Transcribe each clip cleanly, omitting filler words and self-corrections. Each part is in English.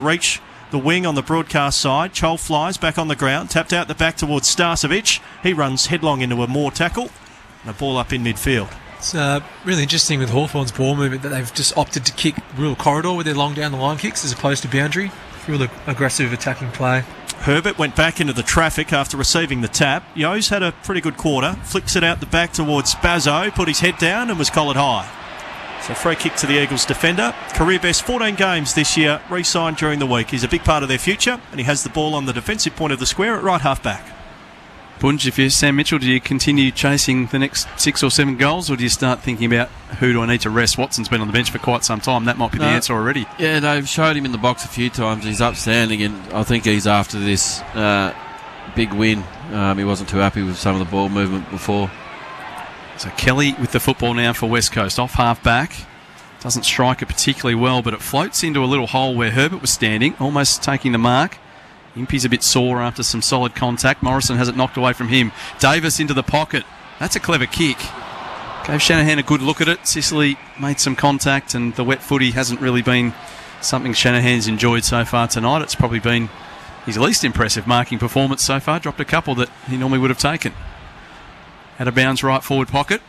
reach the wing on the broadcast side. Chol flies back on the ground, tapped out the back towards Starcevic. He runs headlong into a Moore tackle, and a ball up in midfield. It's really interesting with Hawthorn's ball movement that they've just opted to kick real corridor with their long down the line kicks as opposed to boundary. Real aggressive attacking play. Herbert went back into the traffic after receiving the tap. Yo's had a pretty good quarter. Flicks it out the back towards Bazzo, put his head down and was collared high. So free kick to the Eagles defender. Career best 14 games this year, re-signed during the week. He's a big part of their future, and he has the ball on the defensive point of the square at right half back. Bunge, if you're Sam Mitchell, do you continue chasing the next 6 or 7 goals, or do you start thinking about who do I need to rest? Watson's been on the bench for quite some time. That might be the answer already. Yeah, they've showed him in the box a few times. He's upstanding, and I think he's after this big win. He wasn't too happy with some of the ball movement before. So Kelly with the football now for West Coast. Off half back. Doesn't strike it particularly well, but it floats into a little hole where Herbert was standing, almost taking the mark. Impey's a bit sore after some solid contact. Morrison has it knocked away from him. Davis into the pocket. That's a clever kick. Gave Shanahan a good look at it. Sicily made some contact, and the wet footy hasn't really been something Shanahan's enjoyed so far tonight. It's probably been his least impressive marking performance so far. Dropped a couple that he normally would have taken. Out of bounds, right forward pocket.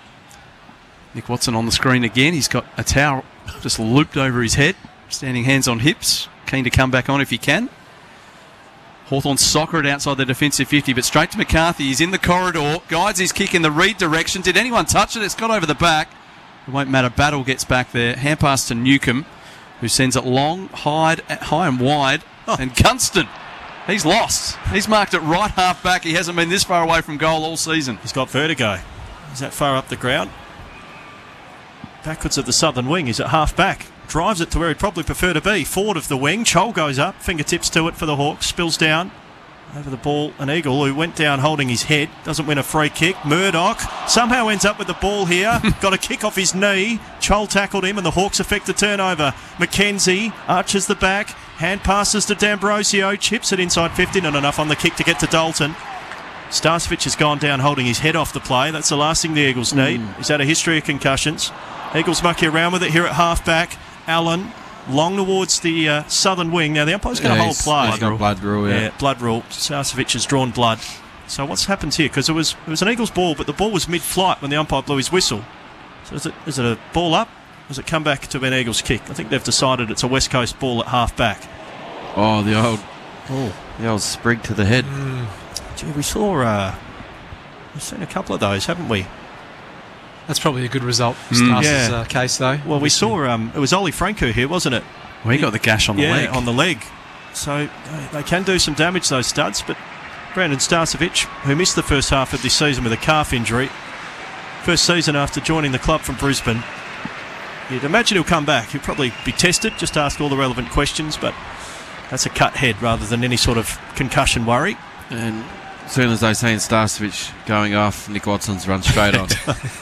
Nick Watson on the screen again. He's got a towel just looped over his head. Standing hands on hips. Keen to come back on if he can. Hawthorn soccer it outside the defensive 50, but straight to McCarthy. He's in the corridor, guides his kick in the Reed direction. Did anyone touch it? It's got over the back. It won't matter. Battle gets back there. Hand pass to Newcomb, who sends it long, high and wide. And Gunston, he's lost. He's marked it right half back. He hasn't been this far away from goal all season. He's got vertigo. He's that far up the ground. Backwards of the southern wing. He's at half back. Drives it to where he'd probably prefer to be. Forward of the wing. Chol goes up. Fingertips to it for the Hawks. Spills down. Over the ball, an Eagle who went down holding his head. Doesn't win a free kick. Murdoch somehow ends up with the ball here. Got a kick off his knee. Chol tackled him and the Hawks effect the turnover. McKenzie arches the back. Hand passes to D'Ambrosio. Chips it inside 50. Not enough on the kick to get to Dalton. Starcevic has gone down holding his head off the play. That's the last thing the Eagles need. He's had a history of concussions. Eagles mucky around with it here at half back. Allen long towards the southern wing. Now the umpire's going to hold play. He's got blood rule, yeah. Blood rule. Starcevic has drawn blood. So what's happened here? Because it was an Eagles ball, but the ball was mid-flight when the umpire blew his whistle. So is it a ball up? Or does it come back to an Eagles kick? I think they've decided it's a West Coast ball at half back. Oh, the old sprig to the head. Gee, we've seen a couple of those, haven't we? That's probably a good result for Stas' case, though. Well, we saw it was Ollie Franco here, wasn't it? Well, he got the gash on the leg. Yeah, on the leg. So they can do some damage, those studs, but Brandon Starcevic, who missed the first half of this season with a calf injury, first season after joining the club from Brisbane, you'd imagine he'll come back. He'll probably be tested, just ask all the relevant questions, but that's a cut head rather than any sort of concussion worry. And as soon as they seen Starcevic going off, Nick Watson's run straight on.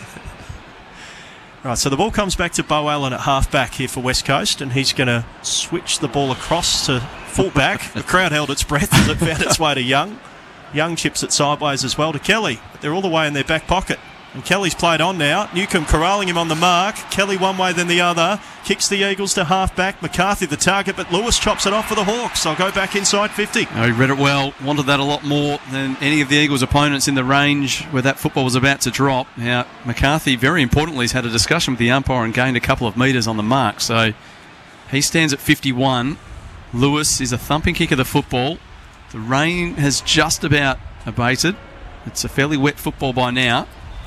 Right, so the ball comes back to Beau Allen at half-back here for West Coast, and he's going to switch the ball across to full-back. The crowd held its breath as it found its way to Young. Young chips it sideways as well to Kelly. But they're all the way in their back pocket. And Kelly's played on now. Newcomb corralling him on the mark. Kelly one way then the other. Kicks the Eagles to half-back. McCarthy the target, but Lewis chops it off for the Hawks. I'll go back inside 50. He read it well. Wanted that a lot more than any of the Eagles' opponents in the range where that football was about to drop. Now, McCarthy, very importantly, has had a discussion with the umpire and gained a couple of metres on the mark. So he stands at 51. Lewis is a thumping kick of the football. The rain has just about abated. It's a fairly wet football by now.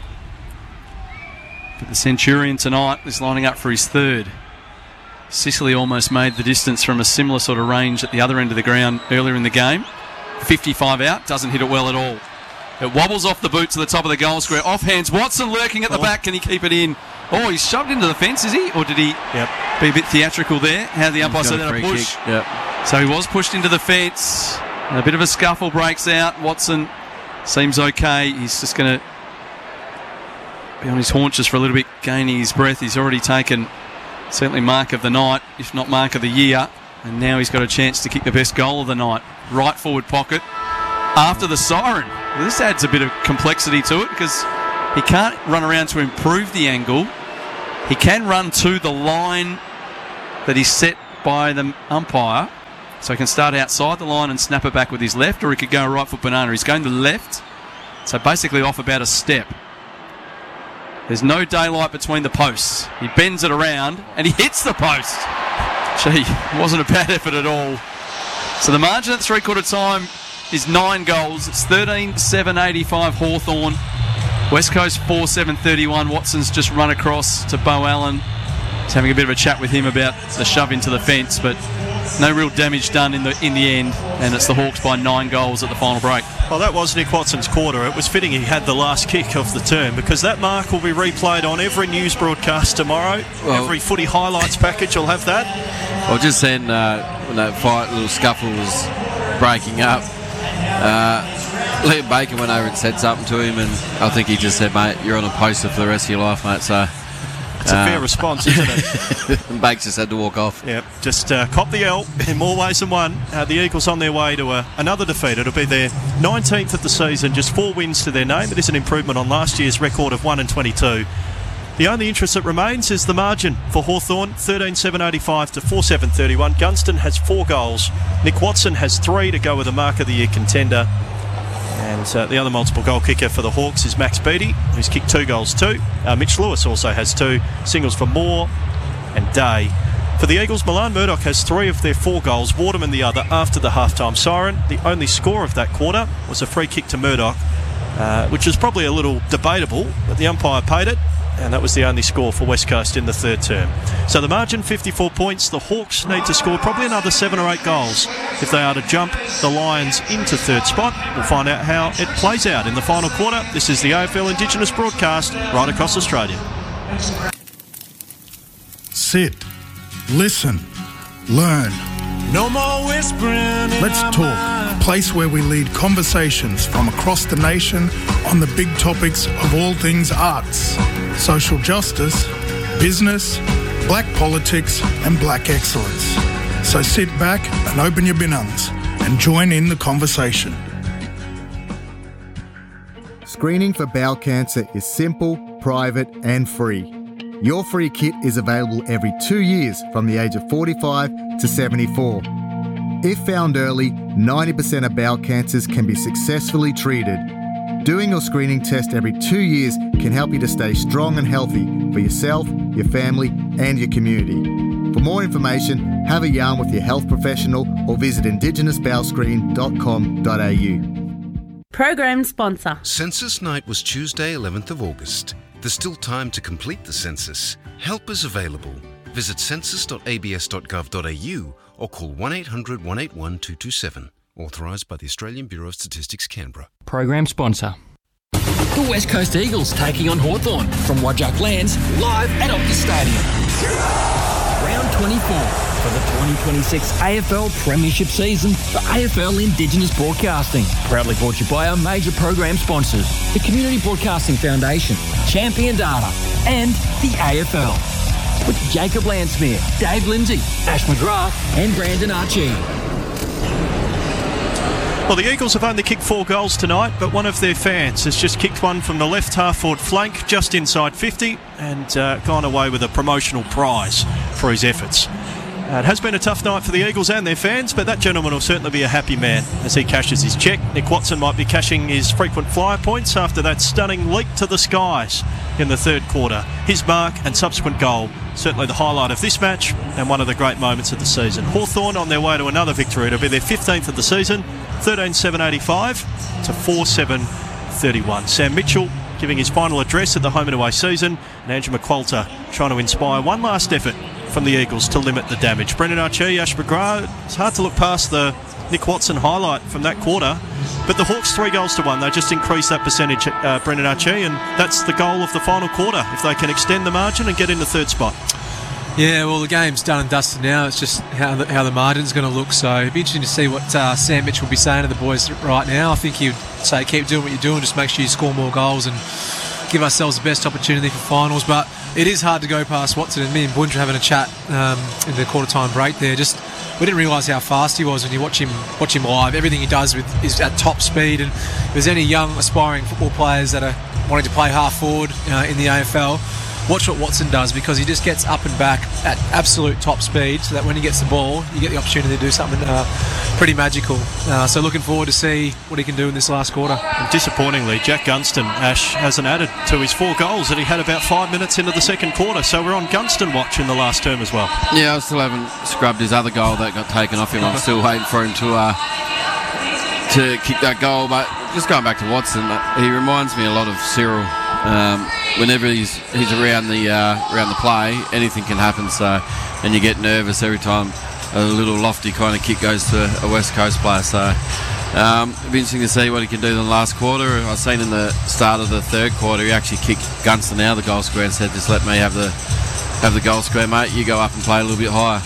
But the Centurion tonight is lining up for his third. Sicily almost made the distance from a similar sort of range at the other end of the ground earlier in the game. 55 out, doesn't hit it well at all. It wobbles off the boot to the top of the goal square. Off hands, Watson lurking at the back. Can he keep it in? Oh, he's shoved into the fence, is he? Or did he be a bit theatrical there? How the umpire said that a push. So he was pushed into the fence. And a bit of a scuffle breaks out. Watson seems okay. He's just going to be on his haunches for a little bit, gaining his breath. He's already taken certainly mark of the night, if not mark of the year, and now he's got a chance to kick the best goal of the night. Right forward pocket after the siren. This adds a bit of complexity to it because he can't run around to improve the angle. He can run to the line that is set by the umpire, So he can start outside the line and snap it back with his left, or he could go right foot banana. He's going to the left, so basically off about a step. There's no daylight between the posts. He bends it around and he hits the post. Gee, it wasn't a bad effort at all. So the margin at three-quarter time is 9 goals. It's 13-7-85 Hawthorn. West Coast 4-7-31. Watson's just run across to Bo Allen. He's having a bit of a chat with him about the shove into the fence, but no real damage done in the end, and it's the Hawks by 9 goals at the final break. Well, that was Nick Watson's quarter. It was fitting he had the last kick of the term, because that mark will be replayed on every news broadcast tomorrow. Every footy highlights package will have that. Well, just then, when that little scuffle was breaking up, Liam Baker went over and said something to him, and I think he just said, mate, you're on a poster for the rest of your life, mate, so... It's a fair response, isn't it? And Bakes just had to walk off. Yep, just cop the L in more ways than one. The Eagles on their way to another defeat. It'll be their 19th of the season, just 4 wins to their name. It is an improvement on last year's record of 1-22. The only interest that remains is the margin for Hawthorn, 13-7-85 to 4-7-31. Gunston has 4 goals. Nick Watson has 3 to go with a Mark of the Year contender. And the other multiple goal kicker for the Hawks is Max Beattie, who's kicked 2 goals too. Mitch Lewis also has 2 singles for Moore and Day. For the Eagles, Milan Murdoch has 3 of their 4 goals, Waterman the other after the halftime siren. The only score of that quarter was a free kick to Murdoch, which is probably a little debatable, but the umpire paid it, and that was the only score for West Coast in the third term. So the margin, 54 points. The Hawks need to score probably another 7 or 8 goals if they are to jump the Lions into third spot. We'll find out how it plays out in the final quarter. This is the AFL Indigenous broadcast right across Australia. Sit, listen, learn. No more whispering. Let's talk, a place where we lead conversations from across the nation on the big topics of all things arts, social justice, business, black politics and black excellence. So sit back and open your binounds and join in the conversation. Screening for bowel cancer is simple, private and free. Your free kit is available every 2 years from the age of 45 to 74. If found early, 90% of bowel cancers can be successfully treated. Doing your screening test every 2 years can help you to stay strong and healthy for yourself, your family and your community. For more information, have a yarn with your health professional or visit indigenousbowelscreen.com.au. Program sponsor. Census Night was Tuesday, 11th of August. There's still time to complete the census. Help is available. Visit census.abs.gov.au or call 1800 181 227. Authorised by the Australian Bureau of Statistics, Canberra. Program sponsor. The West Coast Eagles taking on Hawthorn from Wajak Lands, live at Optus Stadium. Round 24 for the 2026 AFL Premiership season for AFL Indigenous Broadcasting. Proudly brought to you by our major program sponsors, the Community Broadcasting Foundation, Champion Data and the AFL. With Jacob Landsmere, Dave Lindsay, Ash McGrath and Brandon Archie. Well, the Eagles have only kicked 4 goals tonight, but one of their fans has just kicked one from the left half-forward flank, just inside 50, and gone away with a promotional prize for his efforts. It has been a tough night for the Eagles and their fans, but that gentleman will certainly be a happy man as he cashes his cheque. Nick Watson might be cashing his frequent flyer points after that stunning leap to the skies in the third quarter. His mark and subsequent goal, certainly the highlight of this match and one of the great moments of the season. Hawthorn on their way to another victory. It'll be their 15th of the season, 13-7-85 to 4-7-31. Sam Mitchell giving his final address at the home and away season, and Andrew McQualter trying to inspire one last effort from the Eagles to limit the damage. Brendan Archie, Ash McGrath, it's hard to look past the Nick Watson highlight from that quarter, but the Hawks 3 goals to 1. They just increased that percentage, Brendan Archie, and that's the goal of the final quarter, if they can extend the margin and get in the third spot. Yeah, well, the game's done and dusted now. It's just how the margin's going to look. So it'd be interesting to see what Sam Mitchell will be saying to the boys right now. I think he'd say, keep doing what you're doing, just make sure you score more goals and give ourselves the best opportunity for finals. But it is hard to go past Watson, and me and Bunge were having a chat in the quarter-time break there. Just we didn't realise how fast he was when you watch him live. Everything he does is at top speed, and if there's any young aspiring football players that are wanting to play half forward in the AFL, watch what Watson does, because he just gets up and back at absolute top speed, so that when he gets the ball, you get the opportunity to do something pretty magical. So looking forward to see what he can do in this last quarter. And disappointingly, Jack Gunston, Ash, hasn't added to his 4 goals that he had about 5 minutes into the second quarter, so we're on Gunston watch in the last term as well. Yeah, I still haven't scrubbed his other goal that got taken off him. I'm still waiting for him to kick that goal. But just going back to Watson, he reminds me a lot of Cyril. Whenever he's around the play, anything can happen. So, and you get nervous every time a little lofty kind of kick goes to a West Coast player. So it'll be interesting to see what he can do in the last quarter. I've seen in the start of the third quarter, he actually kicked Gunston out of the goal square and said, "Just let me have the goal square, mate. You go up and play a little bit higher."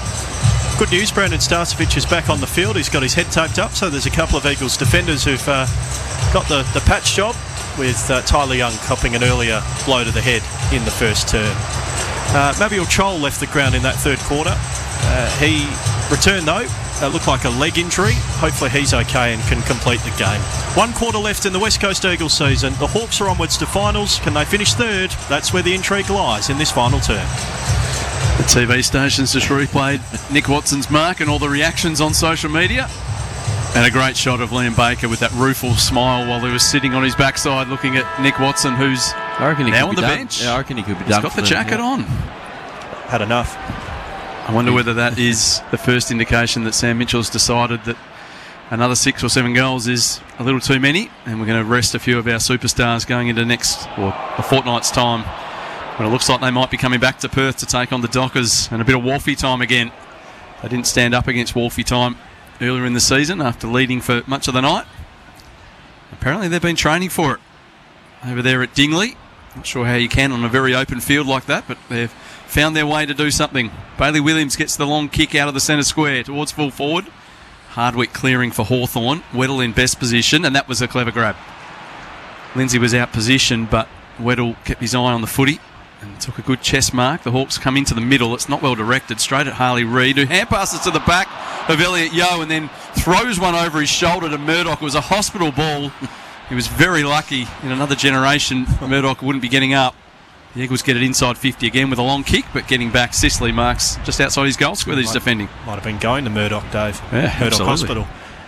Good news, Brandon Starcevic is back on the field. He's got his head taped up, so there's a couple of Eagles defenders who've got the patch job, with Tyler Young copping an earlier blow to the head in the first term. Mabiel Chol left the ground in that third quarter. He returned though. It looked like a leg injury. Hopefully he's okay and can complete the game. 1 quarter left in the West Coast Eagles season. The Hawks are onwards to finals. Can they finish third? That's where the intrigue lies in this final term. The TV stations just replayed Nick Watson's mark and all the reactions on social media. And a great shot of Liam Baker with that rueful smile while he was sitting on his backside looking at Nick Watson, who's now on the bench. Yeah, I reckon he could be done. He's got the jacket on. Had enough. I wonder whether that is the first indication that Sam Mitchell's decided that another 6 or 7 goals is a little too many, and we're going to rest a few of our superstars going into a fortnight's time, when it looks like they might be coming back to Perth to take on the Dockers, and a bit of Wolfie time again. They didn't stand up against Wolfie time earlier in the season after leading for much of the night. Apparently they've been training for it over there at Dingley. Not sure how you can on a very open field like that, but they've found their way to do something. Bailey Williams gets the long kick out of the centre square towards full forward. Hardwick clearing for Hawthorn. Weddle in best position, and that was a clever grab. Lindsay was out position, but Weddle kept his eye on the footy and took a good chest mark. The Hawks come into the middle. It's not well directed. Straight at Harley Reid, who hand passes to the back of Elliot Yeo and then throws one over his shoulder to Murdoch. It was a hospital ball. He was very lucky. In another generation, Murdoch wouldn't be getting up. The Eagles get it inside 50 again with a long kick, but getting back, Sicily marks just outside his goal square that he's defending. Might have been going to Murdoch, Dave. Yeah, Murdoch absolutely. Hospital.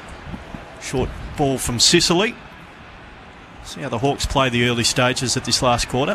Short ball from Sicily. See how the Hawks play the early stages at this last quarter.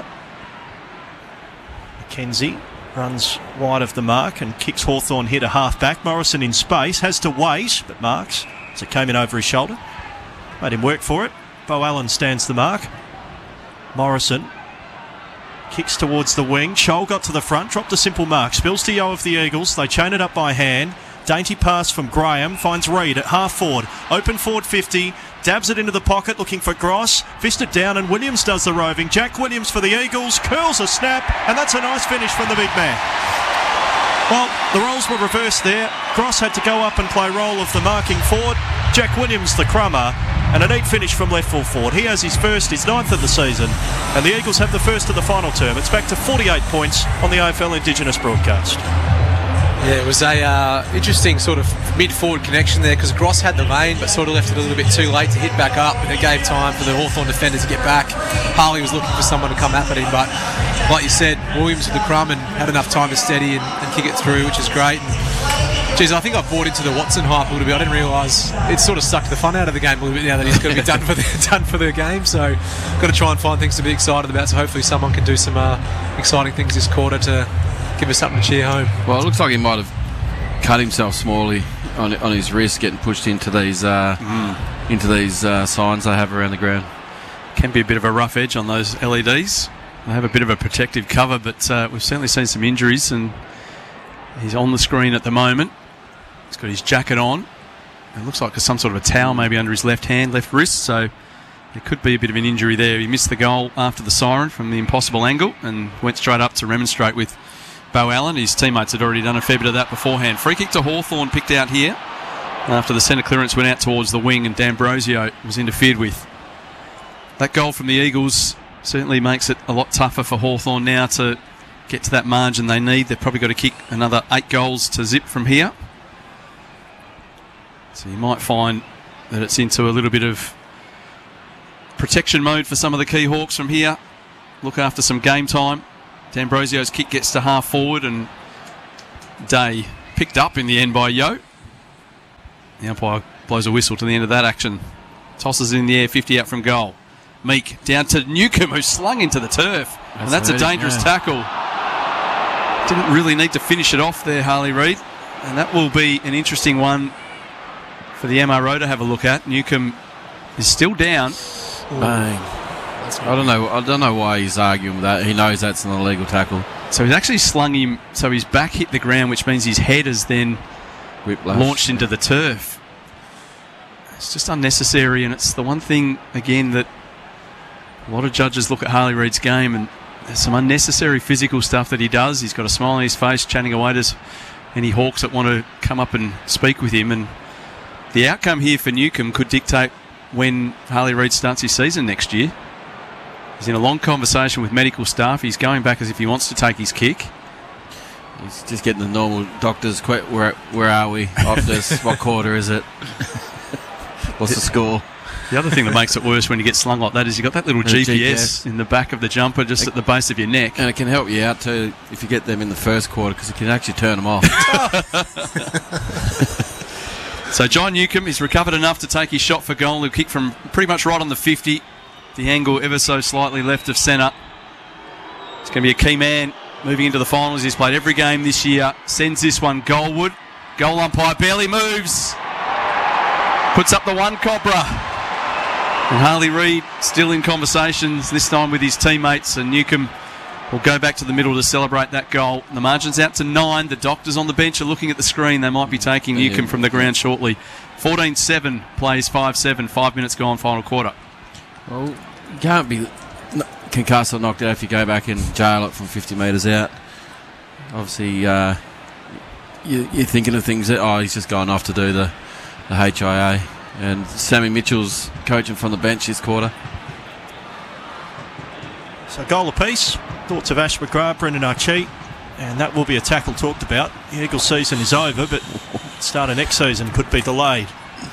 McKenzie runs wide of the mark and kicks Hawthorn here to half-back. Morrison in space, has to wait, but marks as it came in over his shoulder. Made him work for it. Bo Allen stands the mark. Morrison kicks towards the wing. Chol got to the front, dropped a simple mark. Spills to Yeo of the Eagles. They chain it up by hand. Dainty pass from Graham. Finds Reid at half forward. Open forward 50. Dabs it into the pocket looking for Gross. Fisted down and Williams does the roving. Jack Williams for the Eagles. Curls a snap. And that's a nice finish from the big man. Well, the roles were reversed there. Gross had to go up and play role of the marking forward. Jack Williams the crummer. And a neat finish from left full forward. He has his 9th of the season. And the Eagles have the first of the final term. It's back to 48 points on the AFL Indigenous broadcast. Yeah, it was a interesting sort of mid-forward connection there, because Gross had the lane but sort of left it a little bit too late to hit back up, and it gave time for the Hawthorn defender to get back. Harley was looking for someone to come up at him, but like you said, Williams with the crumb and had enough time to steady and kick it through, which is great. And, geez, I think I've bought into the Watson hype a little bit. I didn't realise it sort of sucked the fun out of the game a little bit now that he's got to be done for the game. So got to try and find things to be excited about. So hopefully someone can do some exciting things this quarter to give us something to cheer home. Well, it looks like he might have cut himself smallly on his wrist, getting pushed into these signs they have around the ground. Can be a bit of a rough edge on those LEDs. They have a bit of a protective cover, but we've certainly seen some injuries, and he's on the screen at the moment. He's got his jacket on. It looks like some sort of a towel maybe under his left wrist, so there could be a bit of an injury there. He missed the goal after the siren from the impossible angle and went straight up to remonstrate with Bo Allen. His teammates had already done a fair bit of that beforehand. Free kick to Hawthorn picked out here after the centre clearance went out towards the wing and D'Ambrosio was interfered with. That goal from the Eagles certainly makes it a lot tougher for Hawthorn now to get to that margin they need. They've probably got to kick another 8 goals to zip from here. So you might find that it's into a little bit of protection mode for some of the key Hawks from here. Look after some game time. D'Ambrosio's kick gets to half forward, and Day picked up in the end by Yo. The umpire blows a whistle to the end of that action. Tosses it in the air, 50 out from goal. Meek down to Newcombe, who's slung into the turf. And that's a dangerous tackle. Didn't really need to finish it off there, Harley Reid. And that will be an interesting one for the MRO to have a look at. Newcombe is still down. Bang. I don't know why he's arguing with that. He knows that's an illegal tackle. So he's actually slung him, so his back hit the ground, which means his head has then Whiplash. Launched into the turf. It's just unnecessary, and it's the one thing, again, that a lot of judges look at Harley Reid's game, and there's some unnecessary physical stuff that he does. He's got a smile on his face, chatting away to any Hawks that want to come up and speak with him, and the outcome here for Newcombe could dictate when Harley Reid starts his season next year. He's in a long conversation with medical staff. He's going back as if he wants to take his kick. He's just getting the normal doctors. Where are we? Optus, what quarter is it? What's the score? The other thing that makes it worse when you get slung like that is you've got that little GPS in the back of the jumper, just at the base of your neck. And it can help you out too if you get them in the first quarter, because it can actually turn them off. So John Newcombe is recovered enough to take his shot for goal. He'll kick from pretty much right on the 50. The angle ever so slightly left of centre. It's going to be a key man moving into the finals. He's played every game this year. Sends this one goalward. Goal umpire barely moves. Puts up the one, Cobra. And Harley Reid still in conversations, this time with his teammates. And Newcombe will go back to the middle to celebrate that goal. The margin's out to 9. The doctors on the bench are looking at the screen. They might be taking Newcombe from the ground shortly. 14-7 plays 5-7. 5 minutes gone, final quarter. Well, you can't be concussed or knocked out if you go back and jail it from 50 metres out. Obviously, you're thinking of things that, he's just gone off to do the HIA. And Sammy Mitchell's coaching from the bench this quarter. So goal apiece. Thoughts of Ash McGrath, Brendan Archie, and that will be a tackle talked about. The Eagles season is over, but start of next season could be delayed.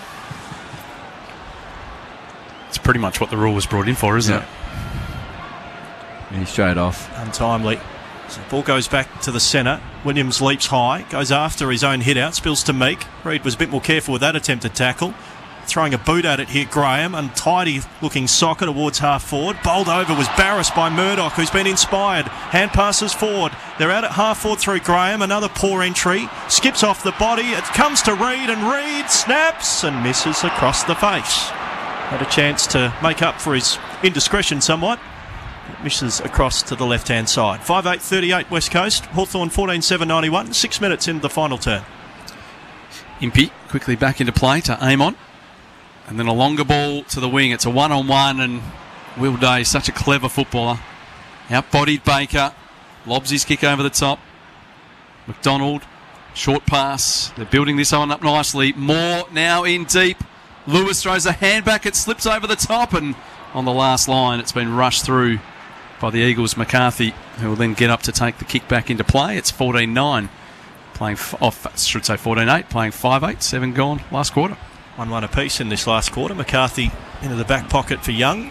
It's pretty much what the rule was brought in for, isn't it? He's straight off. Untimely. So the ball goes back to the centre. Williams leaps high, goes after his own hit out, spills to Meek. Reid was a bit more careful with that attempted tackle. Throwing a boot at it here, Graham. Untidy looking soccer towards half forward. Bowled over was Barris by Murdoch, who's been inspired. Hand passes forward. They're out at half forward through Graham. Another poor entry. Skips off the body. It comes to Reid, and Reid snaps and misses across the face. Had a chance to make up for his indiscretion somewhat. Misses across to the left-hand side. 5-8-38 West Coast. Hawthorn 14-7-91. 6 minutes into the final turn. Impey quickly back into play to aim on. And then a longer ball to the wing. It's a one-on-one, and Will Day, such a clever footballer. Outbodied Baker. Lobs his kick over the top. McDonald. Short pass. They're building this one up nicely. Moore now in deep. Lewis throws a hand back. It slips over the top, and on the last line, it's been rushed through by the Eagles' McCarthy, who will then get up to take the kick back into play. It's 14-9. Playing 14-8, playing 5-8, 7 gone last quarter. 1-1 apiece in this last quarter. McCarthy into the back pocket for Young.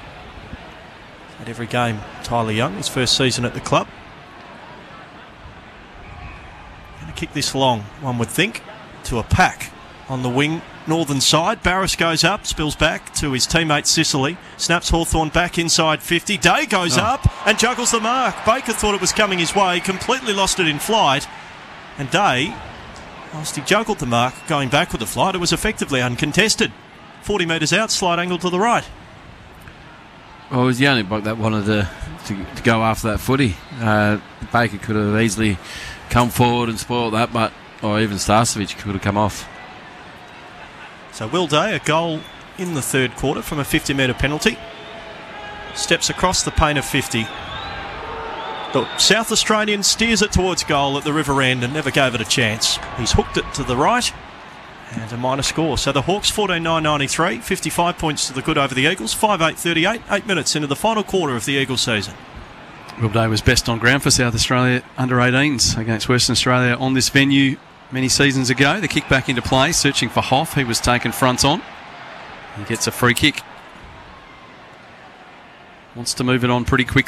At every game, Tyler Young, his first season at the club. Going to kick this long, one would think, to a pack on the wing, northern side. Barris goes up, spills back to his teammate Sicily. Snaps Hawthorn back inside 50. Day goes up and juggles the mark. Baker thought it was coming his way, completely lost it in flight. And Day, whilst he juggled the mark going back with the flight, it was effectively uncontested. 40 metres out, slight angle to the right. Well, it was the only bloke that wanted to go after that footy. Baker could have easily come forward and spoiled that, or even Starcevic could have come off. So Will Day, a goal in the third quarter from a 50-metre penalty. Steps across the paint of 50. The South Australian steers it towards goal at the river end and never gave it a chance. He's hooked it to the right and a minor score. So the Hawks 14-9-93, 55 points to the good over the Eagles, 5-8-38, 8 minutes into the final quarter of the Eagles season. Will Day was best on ground for South Australia under-18s against Western Australia on this venue many seasons ago. The kick back into play, searching for Hoff. He was taken front on. He gets a free kick. Wants to move it on pretty quickly.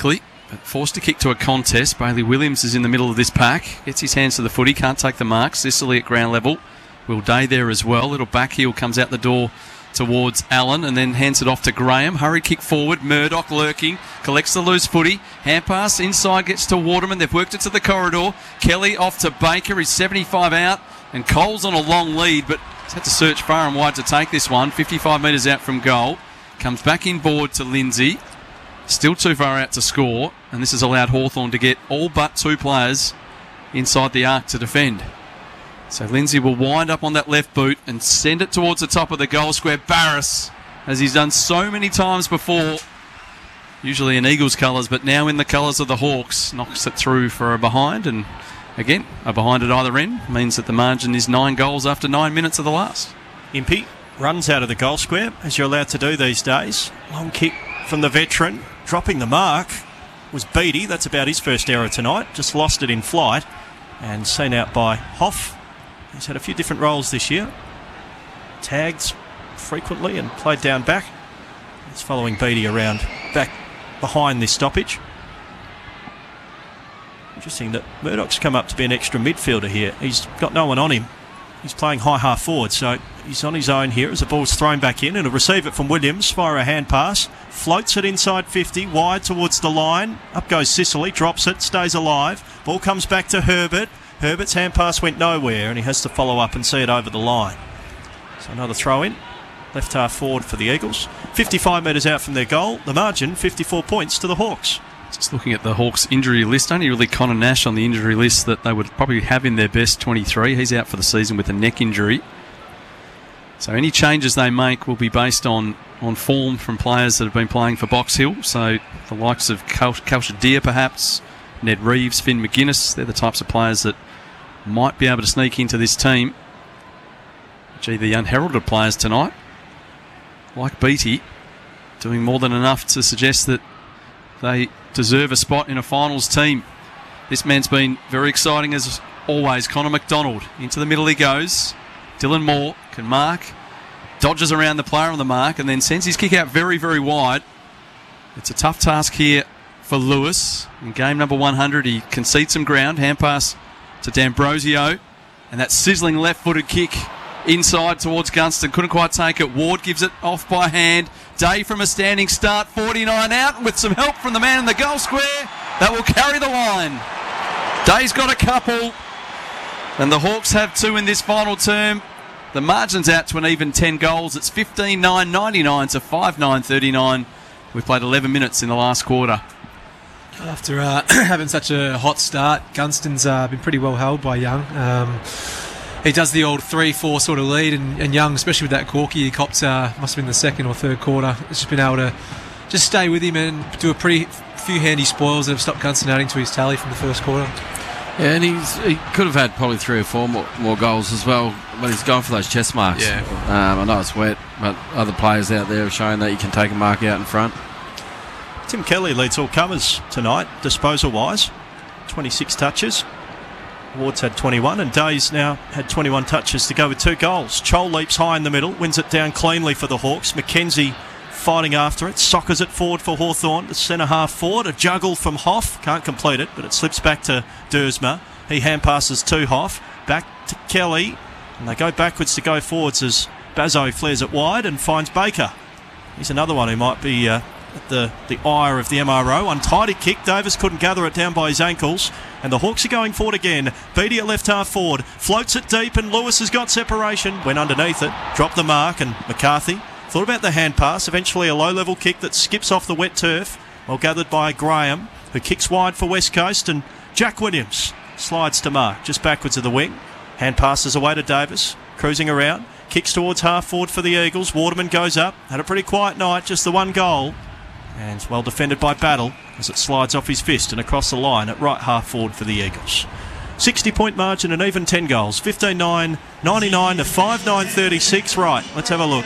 Forced to kick to a contest. Bailey Williams is in the middle of this pack. Gets his hands to the footy. Can't take the mark. Sicily at ground level. Will Day there as well. Little back heel comes out the door towards Allen and then hands it off to Graham. Hurry kick forward. Murdoch lurking. Collects the loose footy. Hand pass inside gets to Waterman. They've worked it to the corridor. Kelly off to Baker. He's 75 out. And Cole's on a long lead, but he's had to search far and wide to take this one. 55 metres out from goal. Comes back inboard to Lindsay. Still too far out to score. And this has allowed Hawthorn to get all but 2 players inside the arc to defend. So Lindsay will wind up on that left boot and send it towards the top of the goal square. Barras, as he's done so many times before, usually in Eagles colours, but now in the colours of the Hawks, knocks it through for a behind. And again, a behind at either end means that the margin is 9 goals after 9 minutes of the last. Impey runs out of the goal square, as you're allowed to do these days. Long kick from the veteran. Dropping the mark was Beattie. That's about his first error tonight. Just lost it in flight and seen out by Hoff. He's had a few different roles this year. Tagged frequently and played down back. He's following Beattie around back behind this stoppage. Interesting that Murdoch's come up to be an extra midfielder here. He's got no one on him. He's playing high half forward, so he's on his own here as the ball's thrown back in, and he'll receive it from Williams, fire a hand pass, floats it inside 50, wide towards the line. Up goes Sicily, drops it, stays alive. Ball comes back to Herbert. Herbert's hand pass went nowhere, and he has to follow up and see it over the line. So another throw in. Left half forward for the Eagles. 55 metres out from their goal. The margin, 54 points to the Hawks. Just looking at the Hawks injury list, only really Connor Nash on the injury list that they would probably have in their best 23. He's out for the season with a neck injury. So any changes they make will be based on form from players that have been playing for Box Hill. So the likes of Kalsha Deer perhaps, Ned Reeves, Finn McGuinness, they're the types of players that might be able to sneak into this team. Gee, the unheralded players tonight, like Beattie, doing more than enough to suggest that they deserve a spot in a finals team. This man's been very exciting as always. Connor McDonald, into the middle he goes. Dylan Moore can mark, dodges around the player on the mark and then sends his kick out very, very wide. It's a tough task here for Lewis. In game number 100, he concedes some ground. Hand pass to D'Ambrosio, and that sizzling left-footed kick inside towards Gunston. Couldn't quite take it. Ward gives it off by hand. Day from a standing start, 49 out, with some help from the man in the goal square. That will carry the line. Day's got a couple, and the Hawks have 2 in this final term. The margin's out to an even 10 goals. It's 15-9-99 to 5-9-39. We've played 11 minutes in the last quarter. After having such a hot start, Gunston's been pretty well held by Young. He does the old 3-4 sort of lead, and Young, especially with that corky he copped, must have been the second or third quarter, has just been able to just stay with him and do a pretty few handy spoils that have stopped Gunston adding to his tally from the first quarter. Yeah, and he could have had probably 3 or 4 more goals as well, but he's gone for those chest marks. Yeah. I know it's wet, but other players out there have shown that you can take a mark out in front. Tim Kelly leads all comers tonight, disposal-wise. 26 touches. Ward's had 21, and Day's now had 21 touches to go with 2 goals. Chol leaps high in the middle, wins it down cleanly for the Hawks. McKenzie fighting after it, soccers it forward for Hawthorn. The centre half forward, a juggle from Hoff. Can't complete it, but it slips back to Dersma. He hand passes to Hoff. Back to Kelly, and they go backwards to go forwards as Bazzo flares it wide and finds Baker. He's another one who might be at the ire of the MRO. Untidy kick. Davis couldn't gather it down by his ankles. And the Hawks are going forward again. Beattie at left half forward. Floats it deep, and Lewis has got separation. Went underneath it. Dropped the mark, and McCarthy thought about the hand pass. Eventually a low-level kick that skips off the wet turf. Well gathered by Graham, who kicks wide for West Coast. And Jack Williams slides to mark, just backwards of the wing. Hand passes away to Davis. Cruising around. Kicks towards half forward for the Eagles. Waterman goes up. Had a pretty quiet night, just the 1 goal. And well defended by Battle as it slides off his fist and across the line at right half forward for the Eagles. 60-point margin and even 10 goals. 15-9-99 to 5-9-36. Right, let's have a look.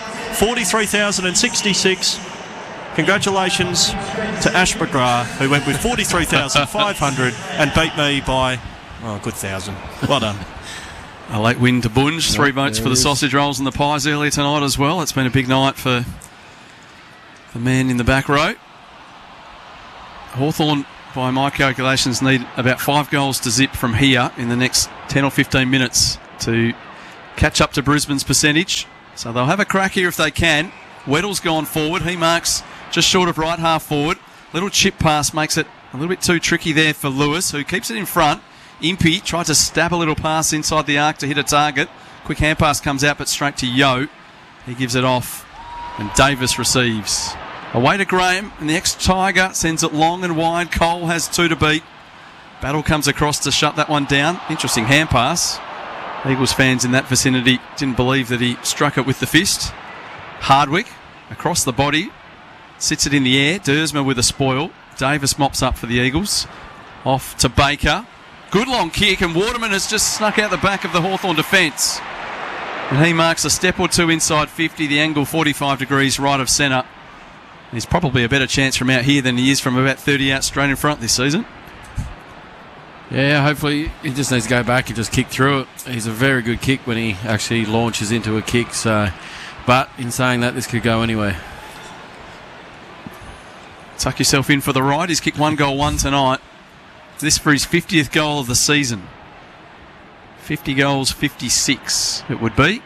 43,066. Congratulations to Ash McGrath, who went with 43,500 and beat me by a good 1,000. Well done. A late win to Bunge. 3 votes for the sausage rolls and the pies earlier tonight as well. It's been a big night for the man in the back row. Hawthorn by my calculations, need about 5 goals to zip from here in the next 10 or 15 minutes to catch up to Brisbane's percentage. So they'll have a crack here if they can. Weddle's gone forward. He marks just short of right half forward. Little chip pass makes it a little bit too tricky there for Lewis, who keeps it in front. Impey tried to stab a little pass inside the arc to hit a target. Quick hand pass comes out, but straight to Yo. He gives it off, and Davis receives. Away to Graham, and the ex-Tiger sends it long and wide. Cole has 2 to beat. Battle comes across to shut that one down. Interesting hand pass. Eagles fans in that vicinity didn't believe that he struck it with the fist. Hardwick, across the body, sits it in the air. Dersma with a spoil. Davis mops up for the Eagles. Off to Baker. Good long kick, and Waterman has just snuck out the back of the Hawthorn defence. And he marks a step or two inside 50, the angle 45 degrees right of centre. He's probably a better chance from out here than he is from about 30 out straight in front this season. Yeah, hopefully he just needs to go back and just kick through it. He's a very good kick when he actually launches into a kick. So, but in saying that, this could go anywhere. Tuck yourself in for the ride. He's kicked 1 goal 1 tonight. This for his 50th goal of the season. 50 goals, 56 it would be.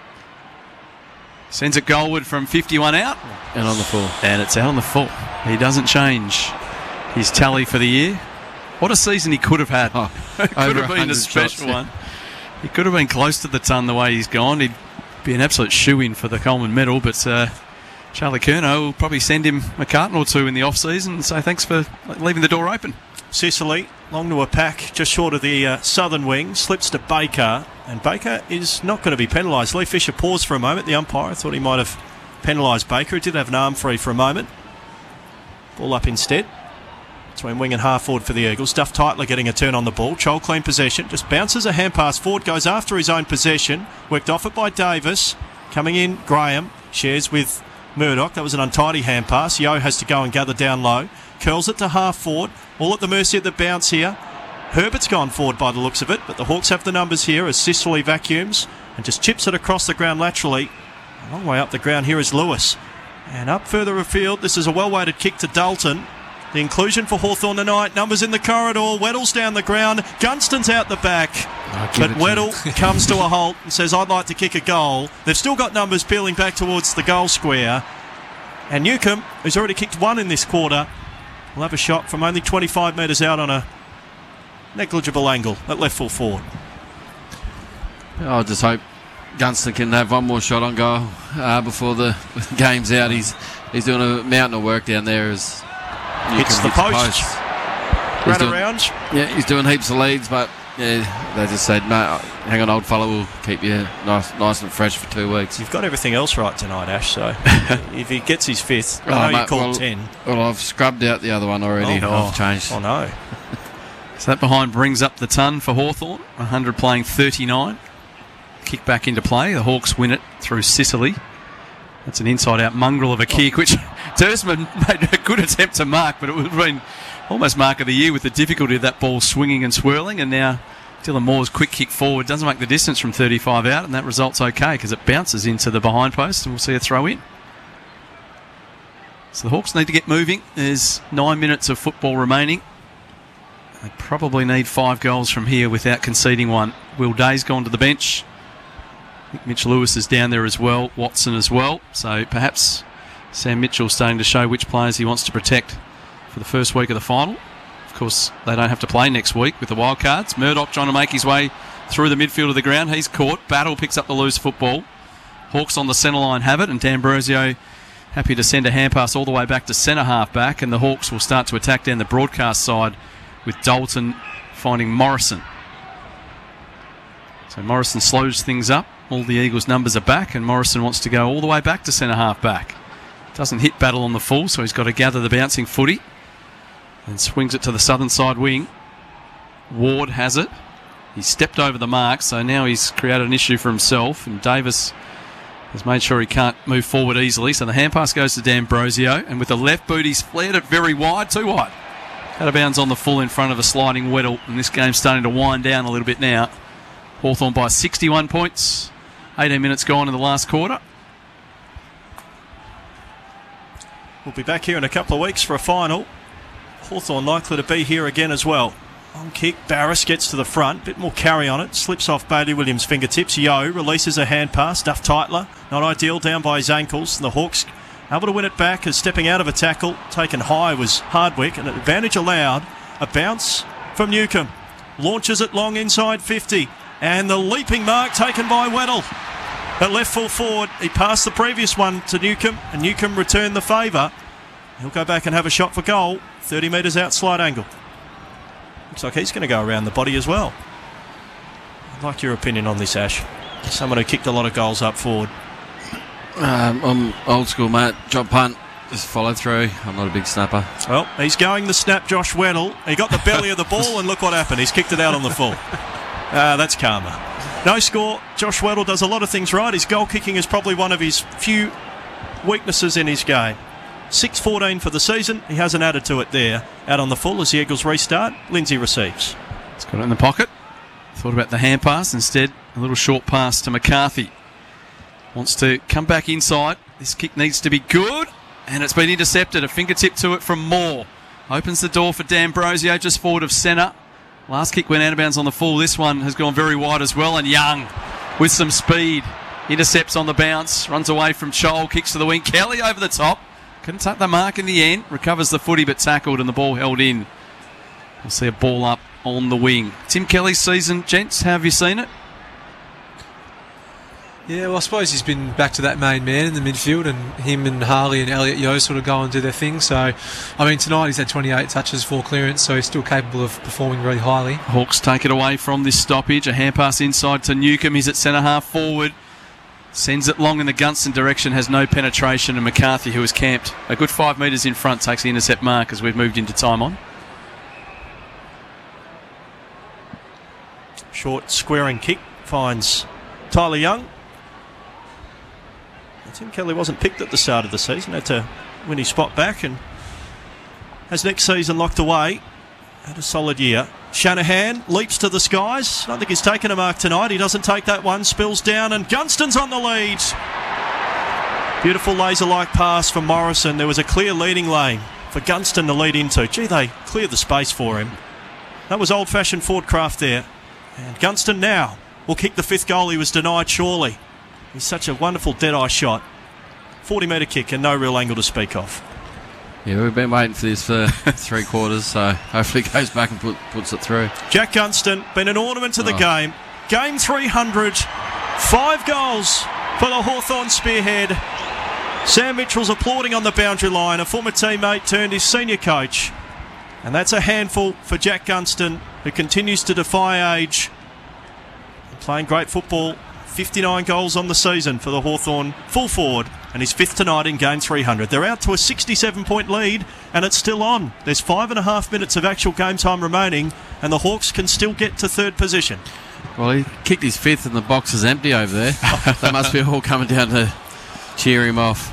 Sends it goalward from 51 out. And on the full. And it's out on the full. He doesn't change his tally for the year. What a season he could have had. It could have been a special one. He could have been close to the ton the way he's gone. He'd be an absolute shoe-in for the Coleman medal, but Charlie Curnow will probably send him a carton or 2 in the off-season and say thanks for leaving the door open. Sicily, long to a pack, just short of the southern wing, slips to Baker, and Baker is not going to be penalised. Lee Fisher paused for a moment, the umpire. I thought he might have penalised Baker. He did have an arm free for a moment. Ball up instead. Between wing and half forward for the Eagles. Duff Tightler getting a turn on the ball. Chol clean possession. Just bounces a hand pass forward, goes after his own possession. Worked off it by Davis. Coming in, Graham shares with Murdoch. That was an untidy hand pass. Yo has to go and gather down low. Curls it to half forward. All at the mercy of the bounce here. Herbert's gone forward by the looks of it, but the Hawks have the numbers here as Sicily vacuums and just chips it across the ground laterally. A long way up the ground here is Lewis. And up further afield, this is a well-weighted kick to Dalton. The inclusion for Hawthorn tonight. Numbers in the corridor. Weddle's down the ground. Gunston's out the back. But Weddle comes to a halt and says, I'd like to kick a goal. They've still got numbers peeling back towards the goal square. And Newcomb, who's already kicked 1 in this quarter, will have a shot from only 25 metres out on a negligible angle at left full forward. I just hope Gunston can have one more shot on goal before the game's out. He's doing a mountain of work down there as hits the post. Run around. Yeah, he's doing heaps of leads, but yeah, they just said, mate, hang on, old fella, we'll keep you nice and fresh for 2 weeks. You've got everything else right tonight, Ash, so if he gets his 5th, I know you called 10. Well, I've scrubbed out the other one already. I've changed. Oh, no. So that behind brings up the ton for Hawthorn. 100 playing 39. Kick back into play. The Hawks win it through Sicily. That's an inside-out mongrel of a kick, which Dersman made a good attempt to mark, but it would have been almost mark of the year with the difficulty of that ball swinging and swirling. And now Dylan Moore's quick kick forward doesn't make the distance from 35 out, and that result's okay because it bounces into the behind post, and we'll see a throw in. So the Hawks need to get moving. There's 9 minutes of football remaining. They probably need 5 goals from here without conceding one. Will Day's gone to the bench. I think Mitch Lewis is down there as well, Watson as well. So perhaps Sam Mitchell starting to show which players he wants to protect for the first week of the final. Of course, they don't have to play next week with the Wildcards. Murdoch trying to make his way through the midfield of the ground. He's caught. Battle picks up the loose football. Hawks on the centre line have it, and D'Ambrosio happy to send a hand pass all the way back to centre half back, and the Hawks will start to attack down the broadcast side with Dalton finding Morrison. So Morrison slows things up. All the Eagles' numbers are back, and Morrison wants to go all the way back to centre half back. Doesn't hit Battle on the full, so he's got to gather the bouncing footy and swings it to the southern side wing. Ward has it. He's stepped over the mark, so now he's created an issue for himself, and Davis has made sure he can't move forward easily. So the hand pass goes to D'Ambrosio, and with the left boot he's flared it very wide, too wide. Out of bounds on the full in front of a sliding Weddle, and this game's starting to wind down a little bit now. Hawthorn by 61 points. 18 minutes gone in the last quarter. We'll be back here in a couple of weeks for a final. Hawthorn likely to be here again as well. Long kick, Barris gets to the front, bit more carry on it, slips off Bailey Williams' fingertips. Yo releases a hand pass, Duff Tytler, not ideal, down by his ankles. The Hawks able to win it back as stepping out of a tackle, taken high was Hardwick, and an advantage allowed. A bounce from Newcomb, launches it long inside 50, and the leaping mark taken by Weddle. At left full forward, he passed the previous one to Newcomb, and Newcomb returned the favour. He'll go back and have a shot for goal, 30 metres out slide angle. Looks like he's going to go around the body as well. I'd like your opinion on this, Ash. Someone who kicked a lot of goals up forward. I'm old school, mate. Job punt, just follow through. I'm not a big snapper. Well, he's going the snap, Josh Weddle. He got the belly of the ball, and look what happened. He's kicked it out on the full. That's karma. No score. Josh Weddle does a lot of things right. His goal kicking is probably one of his few weaknesses in his game. 6-14 for the season. He hasn't added to it there. Out on the full as the Eagles restart. Lindsay receives. He's got it in the pocket. Thought about the hand pass. Instead, a little short pass to McCarthy. Wants to come back inside. This kick needs to be good. And it's been intercepted. A fingertip to it from Moore. Opens the door for D'Ambrosio just forward of centre. Last kick went out of bounds on the full. This one has gone very wide as well. And Young with some speed. Intercepts on the bounce. Runs away from Chol. Kicks to the wing. Kelly over the top. Couldn't take the mark in the end. Recovers the footy but tackled and the ball held in. We'll see a ball up on the wing. Tim Kelly's season, gents, how have you seen it? Yeah, well, I suppose he's been back to that main man in the midfield, and him and Harley and Elliot Yeo sort of go and do their thing. So, I mean, tonight he's had 28 touches, 4 clearance, so he's still capable of performing really highly. Hawks take it away from this stoppage. A hand pass inside to Newcomb. He's at centre half forward. Sends it long in the Gunston direction, has no penetration, and McCarthy, who is camped a good 5 metres in front, takes the intercept mark as we've moved into time on. Short squaring kick finds Tyler Young. Tim Kelly wasn't picked at the start of the season, had to win his spot back and has next season locked away. Had a solid year. Shanahan leaps to the skies. I don't think he's taken a mark tonight. He doesn't take that one. Spills down and Gunston's on the lead. Beautiful laser-like pass from Morrison. There was a clear leading lane for Gunston to lead into. Gee, they cleared the space for him. That was old-fashioned Ford craft there. And Gunston now will kick the 5th goal he was denied surely. He's such a wonderful dead-eye shot. 40-metre kick and no real angle to speak of. Yeah, we've been waiting for this for 3 quarters, so hopefully he goes back and puts it through. Jack Gunston, been an ornament to the game. Game 300, 5 goals for the Hawthorn Spearhead. Sam Mitchell's applauding on the boundary line. A former teammate turned his senior coach. And that's a handful for Jack Gunston, who continues to defy age. And playing great football. 59 goals on the season for the Hawthorn full forward, and his 5th tonight in game 300. They're out to a 67-point lead, and it's still on. There's 5.5 minutes of actual game time remaining, and the Hawks can still get to 3rd position. Well, he kicked his 5th and the box is empty over there. They must be all coming down to cheer him off.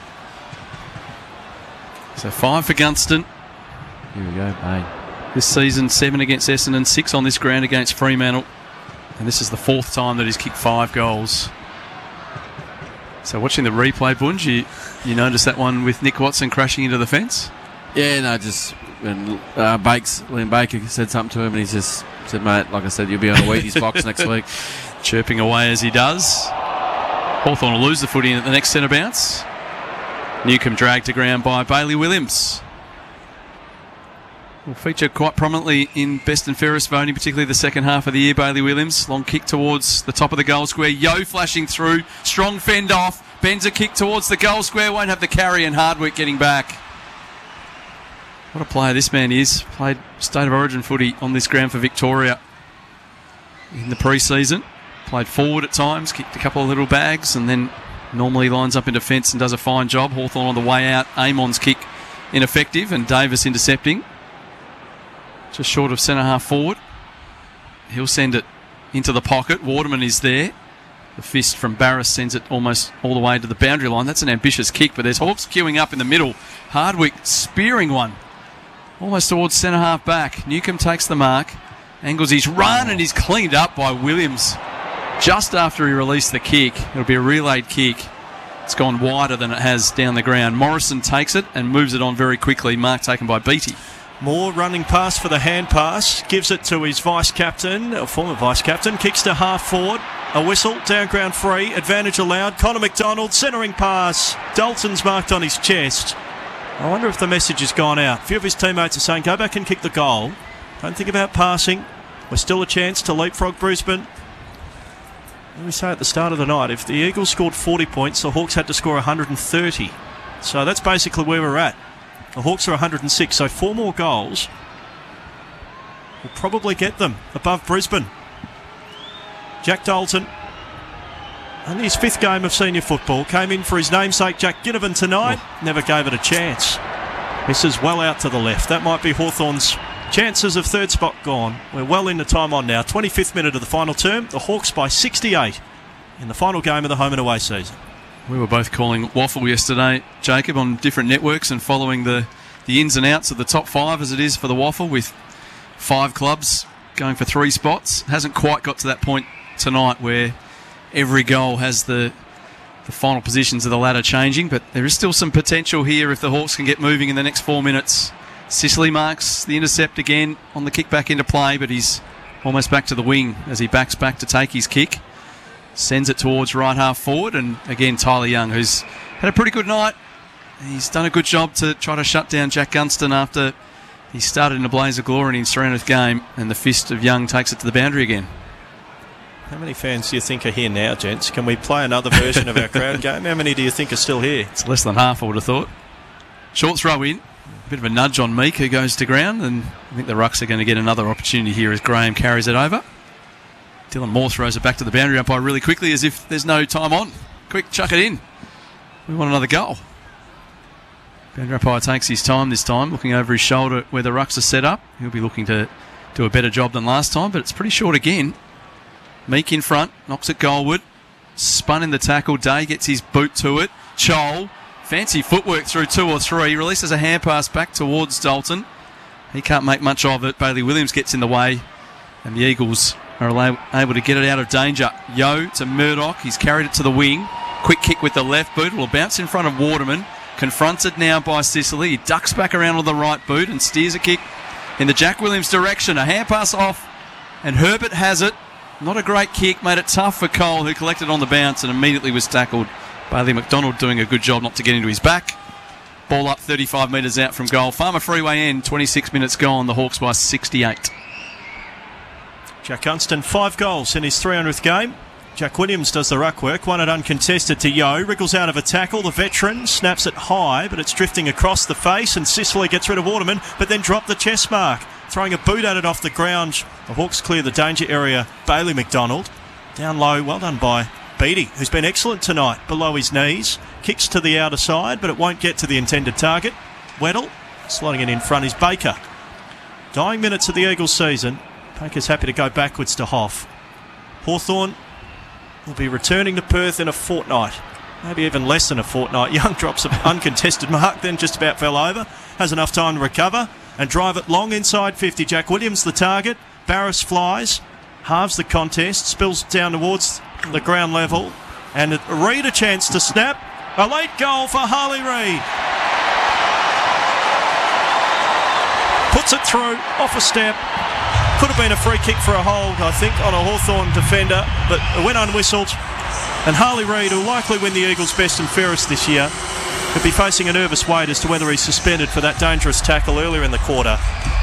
So 5 for Gunston. Here we go, Payne. This season, 7 against Essendon, 6 on this ground against Fremantle. And this is the 4th time that he's kicked 5 goals. So watching the replay, Bunge, you noticed that one with Nick Watson crashing into the fence? Yeah, no, just when Liam Baker said something to him and he just said, mate, like I said, you'll be on a Wheaties box next week. Chirping away as he does. Hawthorn will lose the footy in at the next centre bounce. Newcomb dragged to ground by Bailey Williams. Will feature quite prominently in best and fairest voting, particularly the second half of the year. Bailey Williams, long kick towards the top of the goal square. Yo flashing through, strong fend off. Bends a kick towards the goal square, won't have the carry, and Hardwick getting back. What a player this man is. Played State of Origin footy on this ground for Victoria in the pre-season. Played forward at times, kicked a couple of little bags, and then normally lines up in defence and does a fine job. Hawthorn on the way out. Amon's kick ineffective, and Davis intercepting. Just short of centre half forward. He'll send it into the pocket. Waterman is there. The fist from Barris sends it almost all the way to the boundary line. That's an ambitious kick, but there's Hawks queuing up in the middle. Hardwick spearing one almost towards centre half back. Newcomb takes the mark, angles his run, and he's cleaned up by Williams just after he released the kick. It'll be a relayed kick. It's gone wider than it has down the ground. Morrison takes it and moves it on very quickly. Mark taken by Beattie. Moore running pass for the hand pass. Gives it to his vice-captain, former vice-captain. Kicks to half forward. A whistle, down ground free. Advantage allowed. Connor McDonald, centering pass. Dalton's marked on his chest. I wonder if the message has gone out. A few of his teammates are saying, go back and kick the goal. Don't think about passing. There's still a chance to leapfrog Brisbane. Let me say at the start of the night, if the Eagles scored 40 points, the Hawks had to score 130. So that's basically where we're at. The Hawks are 106, so 4 more goals will probably get them above Brisbane. Jack Dalton, only his 5th game of senior football, came in for his namesake Jack Ginnivan tonight, never gave it a chance. Misses well out to the left. That might be Hawthorn's chances of 3rd spot gone. We're well into time on now. 25th minute of the final term. The Hawks by 68 in the final game of the home and away season. We were both calling waffle yesterday, Jacob, on different networks and following the ins and outs of the top 5 as it is for the waffle, with 5 clubs going for 3 spots. Hasn't quite got to that point tonight where every goal has the final positions of the ladder changing, but there is still some potential here if the Hawks can get moving in the next 4 minutes. Sicily marks the intercept again on the kick back into play, but he's almost back to the wing as he backs back to take his kick. Sends it towards right half forward, and again Tyler Young, who's had a pretty good night. He's done a good job to try to shut down Jack Gunston after he started in a blaze of glory in his 300th game, and the fist of Young takes it to the boundary again. How many fans do you think are here now, gents? Can we play another version of our crowd game? How many do you think are still here? It's less than half, I would have thought. Short throw in. A bit of a nudge on Meek, who goes to ground, and I think the Rucks are going to get another opportunity here as Graham carries it over. Dylan Moore throws it back to the boundary umpire really quickly as if there's no time on. Quick, chuck it in. We want another goal. Boundary umpire takes his time this time, looking over his shoulder where the Rucks are set up. He'll be looking to do a better job than last time, but it's pretty short again. Meek in front, knocks it goalward. Spun in the tackle. Day gets his boot to it. Chol, fancy footwork through 2 or 3. Releases a hand pass back towards Dalton. He can't make much of it. Bailey Williams gets in the way, and the Eagles are able to get it out of danger. Yo to Murdoch. He's carried it to the wing. Quick kick with the left boot. Will bounce in front of Waterman. Confronted now by Sicily. He ducks back around with the right boot and steers a kick in the Jack Williams direction. A hand pass off, and Herbert has it. Not a great kick. Made it tough for Cole, who collected on the bounce and immediately was tackled. Bailey McDonald doing a good job not to get into his back. Ball up 35 metres out from goal. Farmer Freeway end. 26 minutes gone. The Hawks by 68. Jack Gunston, 5 goals in his 300th game. Jack Williams does the ruck work. Won it uncontested to Yo. Wriggles out of a tackle. The veteran snaps it high, but it's drifting across the face, and Sicily gets rid of Waterman, but then dropped the chest mark. Throwing a boot at it off the ground. The Hawks clear the danger area. Bailey McDonald. Down low. Well done by Beattie, who's been excellent tonight. Below his knees. Kicks to the outer side, but it won't get to the intended target. Weddle. Slotting it in front is Baker. Dying minutes of the Eagles season. Baker's happy to go backwards to Hoff. Hawthorn will be returning to Perth in a fortnight. Maybe even less than a fortnight. Young drops an uncontested mark, then just about fell over. Has enough time to recover and drive it long inside 50. Jack Williams the target. Barris flies. Halves the contest. Spills down towards the ground level. And Reid a chance to snap. A late goal for Harley Reid. Puts it through, off a step. Could have been a free kick for a hold, I think, on a Hawthorn defender, but it went unwhistled. And Harley Reid, who'll likely win the Eagles' best and fairest this year, could be facing a nervous wait as to whether he's suspended for that dangerous tackle earlier in the quarter.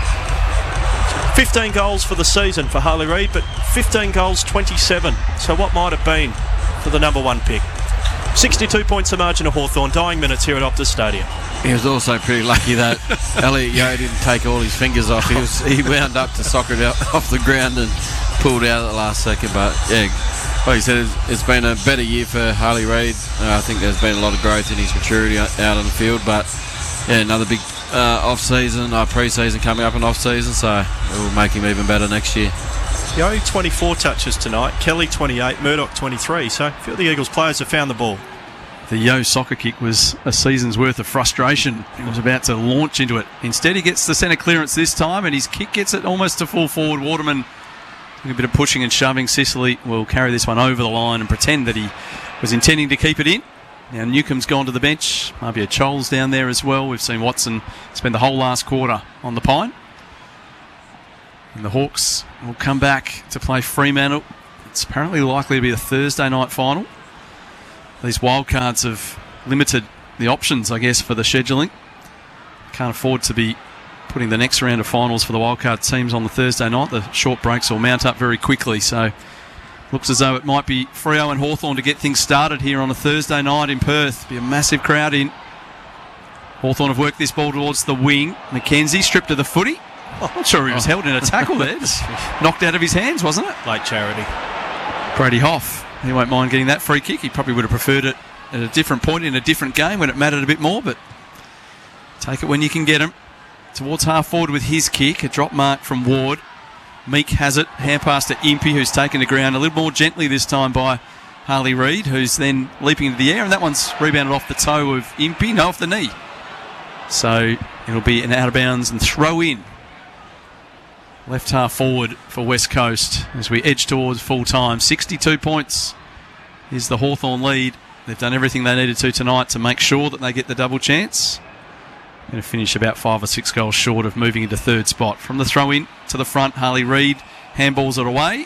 15 goals for the season for Harley Reid, but 15 goals, 27. So what might have been for the number 1 pick? 62 points the margin of Hawthorn. Dying minutes here at Optus Stadium. He was also pretty lucky that Elliot Yeo didn't take all his fingers off. He wound up to soccer it out off the ground and pulled out at the last second. But yeah, like you said, it's been a better year for Harley Reid. I think there's been a lot of growth in his maturity out on the field. But yeah, another big off-season, pre-season coming up in off-season, so it will make him even better next year. Yo, 24 touches tonight. Kelly, 28. Murdoch, 23. So a few of the Eagles players have found the ball. The Yo soccer kick was a season's worth of frustration. He was about to launch into it. Instead, he gets the centre clearance this time, and his kick gets it almost to full forward. Waterman doing a bit of pushing and shoving. Sicily will carry this one over the line and pretend that he was intending to keep it in. Now Newcomb's gone to the bench. Maybe a Choles down there as well. We've seen Watson spend the whole last quarter on the pine. And the Hawks will come back to play Fremantle. It's apparently likely to be a Thursday night final. These wildcards have limited the options, I guess, for the scheduling. Can't afford to be putting the next round of finals for the wildcard teams on the Thursday night. The short breaks will mount up very quickly, so looks as though it might be Freo and Hawthorn to get things started here on a Thursday night in Perth. Be a massive crowd in. Hawthorn have worked this ball towards the wing. McKenzie stripped to the footy. I'm not sure he was held in a tackle there. Just knocked out of his hands, wasn't it? Late charity. Brady Hoff, he won't mind getting that free kick. He probably would have preferred it at a different point in a different game when it mattered a bit more, but take it when you can get him. Towards half forward with his kick. A drop mark from Ward. Meek has it. Hand pass to Impey, who's taken the ground a little more gently this time by Harley Reid, who's then leaping into the air, and that one's rebounded off the toe of Impey, no, off the knee. So it'll be an out of bounds and throw in. Left half forward for West Coast as we edge towards full time. 62 points is the Hawthorn lead. They've done everything they needed to tonight to make sure that they get the double chance. Going to finish about 5 or 6 goals short of moving into third spot. From the throw in to the front, Harley Reid handballs it away.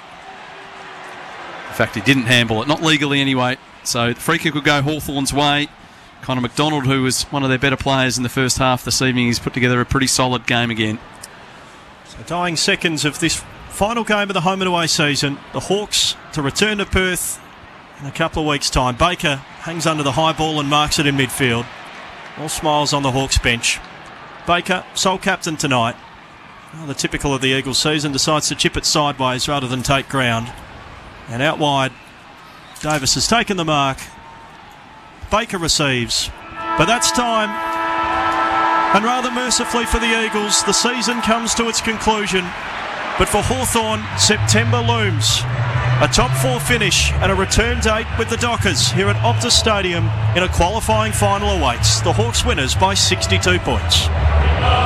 In fact, he didn't handball it, not legally anyway. So the free kick will go Hawthorn's way. Connor McDonald, who was one of their better players in the first half this evening, he's put together a pretty solid game again. So dying seconds of this final game of the home and away season. The Hawks to return to Perth in a couple of weeks' time. Baker hangs under the high ball and marks it in midfield. All smiles on the Hawks bench. Baker, sole captain tonight. The typical of the Eagles season, decides to chip it sideways rather than take ground. And out wide, Davis has taken the mark. Baker receives. But that's time. And rather mercifully for the Eagles, the season comes to its conclusion. But for Hawthorn, September looms. A top 4 finish and a return date with the Dockers here at Optus Stadium in a qualifying final awaits. The Hawks winners by 62 points.